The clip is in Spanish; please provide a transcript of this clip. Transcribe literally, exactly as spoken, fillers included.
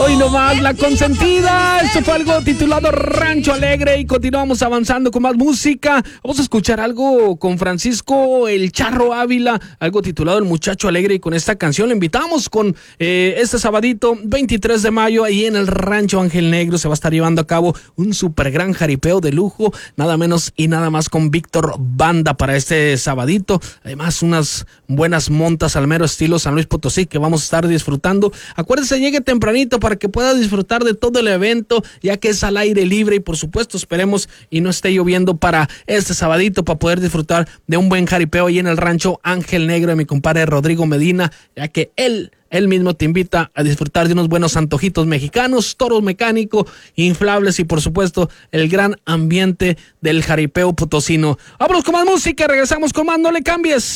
Hoy nomás la consentida. Esto fue algo titulado Rancho Alegre y continuamos avanzando con más música. Vamos a escuchar algo con Francisco El Charro Ávila, algo titulado El Muchacho Alegre, y con esta canción le invitamos con eh, este sabadito veintitrés de mayo ahí en el Rancho Ángel Negro. Se va a estar llevando a cabo un super gran jaripeo de lujo, nada menos y nada más con Víctor Banda para este sabadito. Además unas buenas montas al mero estilo San Luis Potosí que vamos a estar disfrutando. Acuérdese, llegue tempranito para que pueda disfrutar de todo el evento, ya que es al aire libre y por supuesto esperemos y no esté lloviendo para este sabadito, para poder disfrutar de un buen jaripeo ahí en el Rancho Ángel Negro de mi compadre Rodrigo Medina, ya que él Él mismo te invita a disfrutar de unos buenos antojitos mexicanos, toros mecánicos, inflables y por supuesto el gran ambiente del jaripeo potosino. Vámonos con más música, regresamos con más, no le cambies.